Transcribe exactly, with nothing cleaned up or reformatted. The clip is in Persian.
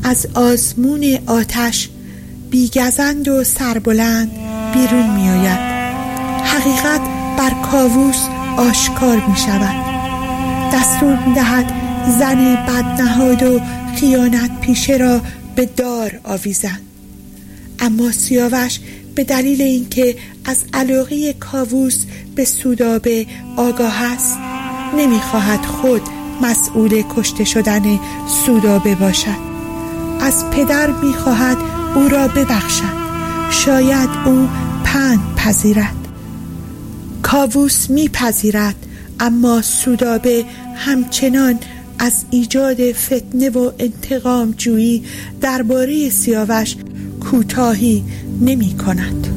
از آزمون آتش بیگزند و سربلند بیرون می آید. حقیقت بر کاووس آشکار می شود. دستور می دهد زن بدنهاد و خیانت پیشه را به دار آویزند. اما سیاوش به دلیل اینکه از علاقه کاووس به سودابه آگاه است، نمیخواهد خود مسئول کشته شدن سودابه باشد. از پدر میخواهد او را ببخشد. شاید او پند پذیرد. کاووس میپذیرد، اما سودابه همچنان از ایجاد فتنه و انتقام جویی درباره سیاوش کوتاهی نمی کند.